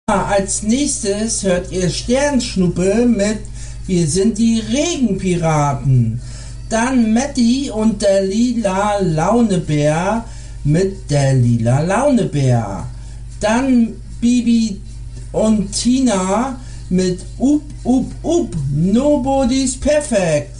Als nächstes hört ihr Sternschnuppe mit Wir sind die Regenpiraten. Dann Matti und der lila Launebär mit der lila Launebär. Dann Bibi und Tina mit Up, Up, Up, Nobody's Perfect.